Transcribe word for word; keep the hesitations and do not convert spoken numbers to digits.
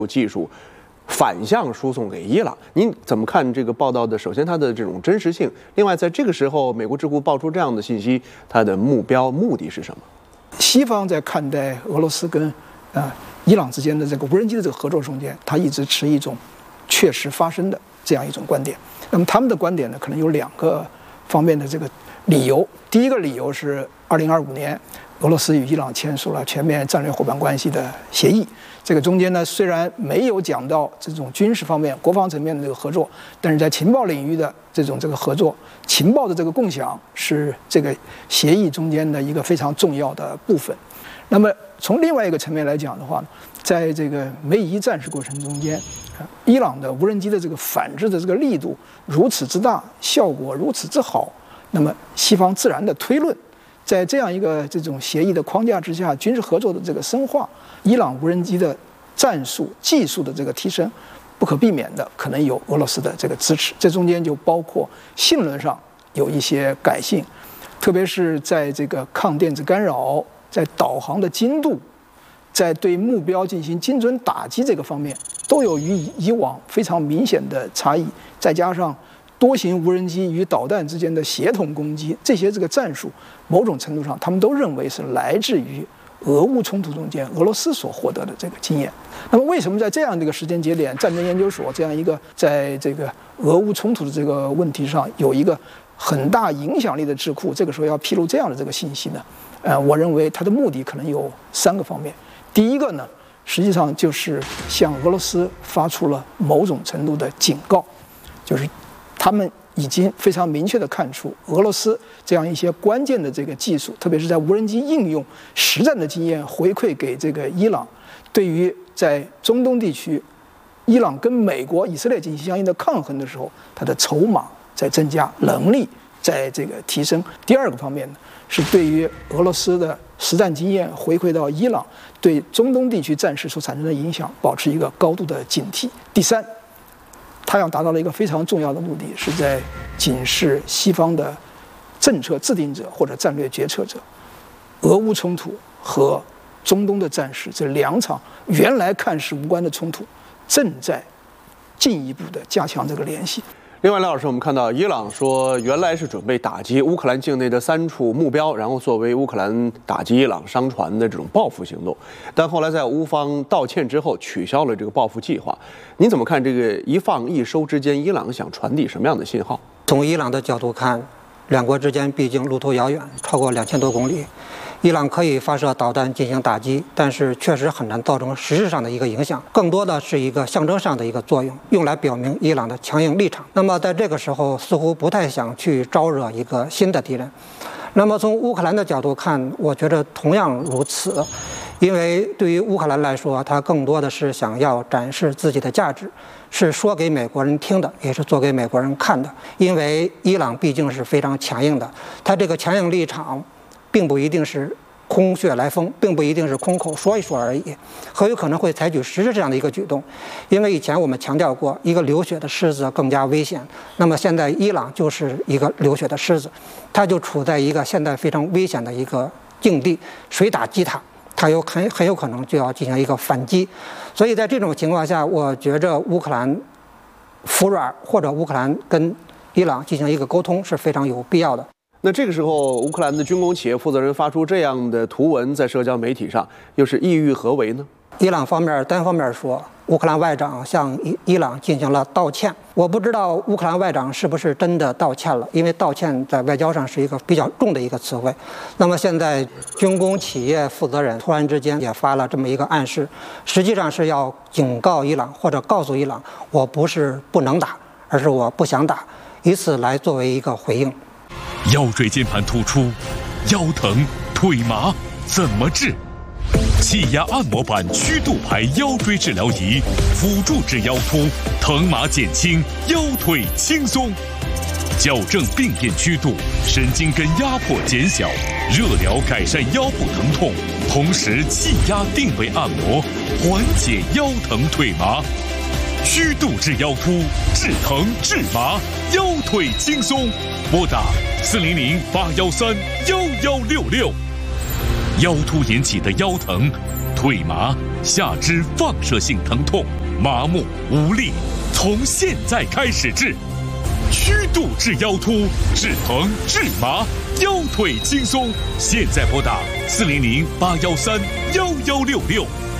技术反向输送给伊朗，您怎么看这个报道的？首先，它的这种真实性；另外，在这个时候，美国智库爆出这样的信息，它的目标目的是什么？ 西方在看待俄罗斯跟呃伊朗之间的这个无人机的这个合作中间，它一直持一种确实发生的这样一种观点。那么他们的观点呢，可能有两个方面的这个理由。第一个理由是，二零二五年俄罗斯与伊朗签署了全面战略伙伴关系的协议。这个中间呢，虽然没有讲到这种军事方面、国防层面的这个合作，但是在情报领域的这种这个合作、情报的这个共享是这个协议中间的一个非常重要的部分。那么从另外一个层面来讲的话，在这个美以战事过程中间，伊朗的无人机的这个反制的这个力度如此之大，效果如此之好，那么西方自然的推论，在这样一个这种协议的框架之下，军事合作的这个深化，伊朗无人机的战术技术的这个提升，不可避免的可能有俄罗斯的这个支持。这中间就包括性能上有一些改进，特别是在这个抗电子干扰、在导航的精度、在对目标进行精准打击这个方面，都有与以往非常明显的差异。再加上多型无人机与导弹之间的协同攻击，这些这个战术，某种程度上他们都认为是来自于俄乌冲突中间俄罗斯所获得的这个经验。那么为什么在这样的一个时间节点，战争研究所这样一个在这个俄乌冲突的这个问题上有一个很大影响力的智库，这个时候要披露这样的这个信息呢？呃，我认为它的目的可能有三个方面。第一个呢，实际上就是向俄罗斯发出了某种程度的警告，就是他们已经非常明确地看出，俄罗斯这样一些关键的这个技术，特别是在无人机应用实战的经验回馈给这个伊朗，对于在中东地区，伊朗跟美国、以色列进行相应的抗衡的时候，它的筹码在增加，能力在这个提升。第二个方面呢，是对于俄罗斯的实战经验回馈到伊朗，对中东地区战事所产生的影响保持一个高度的警惕。第三，他要达到了一个非常重要的目的，是在警示西方的政策制定者或者战略决策者，俄乌冲突和中东的战事这两场原来看似无关的冲突，正在进一步的加强这个联系。 另外，梁老师，我们看到伊朗说原来是准备打击乌克兰境内的三处目标，然后作为乌克兰打击伊朗商船的这种报复行动，但后来在乌方道歉之后取消了这个报复计划。您怎么看这个一放一收之间，伊朗想传递什么样的信号？ 从伊朗的角度看，两国之间毕竟路途遥远，超过两千多公里。伊朗可以发射导弹进行打击，但是确实很难造成实质上的一个影响，更多的是一个象征上的一个作用，用来表明伊朗的强硬立场。那么在这个时候，似乎不太想去招惹一个新的敌人。那么从乌克兰的角度看，我觉得同样如此，因为对于乌克兰来说，它更多的是想要展示自己的价值，是说给美国人听的，也是做给美国人看的。因为伊朗毕竟是非常强硬的，它这个强硬立场并不一定是空穴来风，并不一定是空口说一说而已，很有可能会采取实质这样的一个举动。因为以前我们强调过，一个流血的狮子更加危险，那么现在伊朗就是一个流血的狮子，它就处在一个现在非常危险的一个境地，谁打击它，它有很很有可能就要进行一个反击。所以在这种情况下，我觉着乌克兰服软，或者乌克兰跟伊朗进行一个沟通是非常有必要的。 那这个时候，乌克兰的军工企业负责人发出这样的图文在社交媒体上，又是意欲何为呢？ 伊朗方面单方面说，乌克兰外长向伊伊朗进行了道歉。我不知道乌克兰外长是不是真的道歉了，因为道歉在外交上是一个比较重的一个词汇。那么现在军工企业负责人突然之间也发了这么一个暗示，实际上是要警告伊朗，或者告诉伊朗，我不是不能打，而是我不想打，以此来作为一个回应。 腰椎间盘突出，腰疼腿麻怎么治？气压按摩板曲度牌腰椎治疗仪，辅助治腰突，疼麻减轻，腰腿轻松，矫正病变曲度，神经根压迫减小，热疗改善腰部疼痛，同时气压定位按摩，缓解腰疼腿麻。曲度治腰突，治疼治麻，腰腿轻松。拨打四零零八幺三幺幺六六。腰突引起的腰疼、腿麻、 下肢放射性疼痛、麻木无力，从现在开始治。虚度治腰突，治疼治麻，腰腿轻松。现在拨打四零零八幺三幺幺六六。